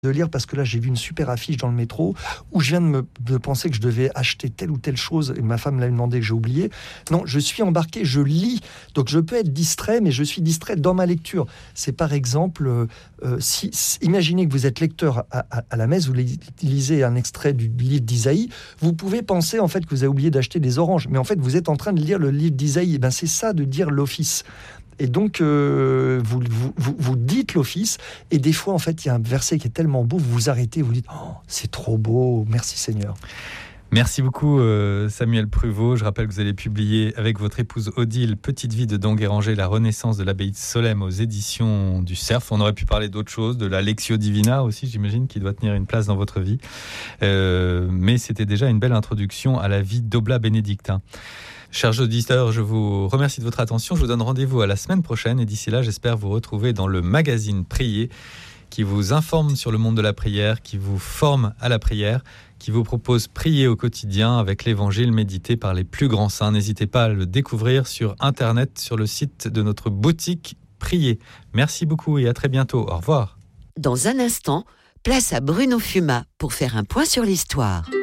de lire parce que là j'ai vu une super affiche dans le métro où je viens de penser que je devais acheter telle ou telle chose et ma femme l'a demandé que j'ai oublié. Non, je suis embarqué, je lis. Donc je peux être distrait, mais je suis distrait dans ma lecture. C'est par exemple, imaginez que vous êtes lecteur à la messe, vous lisez un extrait du livre d'Isaïe, vous pouvez penser en fait que vous avez oublié d'acheter des oranges, mais en fait vous êtes en train de lire le livre d'Isaïe. Et ben c'est ça de dire l'office. Et donc, vous dites l'office, et des fois, en fait, il y a un verset qui est tellement beau, vous vous arrêtez, vous dites « Oh, c'est trop beau, merci Seigneur ». Merci beaucoup Samuel Pruvot. Je rappelle que vous allez publier avec votre épouse Odile Petite vie de d'Enguerrand, la renaissance de l'abbaye de Solesmes aux éditions du Cerf. On aurait pu parler d'autre chose, de la Lectio Divina aussi, j'imagine, qui doit tenir une place dans votre vie. Mais c'était déjà une belle introduction à la vie d'Oblat bénédictin. Chers auditeurs, je vous remercie de votre attention. Je vous donne rendez-vous à la semaine prochaine et d'ici là, j'espère vous retrouver dans le magazine Prier qui vous informe sur le monde de la prière, qui vous forme à la prière, qui vous propose prier au quotidien avec l'évangile médité par les plus grands saints. N'hésitez pas à le découvrir sur Internet, sur le site de notre boutique Prier. Merci beaucoup et à très bientôt. Au revoir. Dans un instant, place à Bruno Fuma pour faire un point sur l'histoire.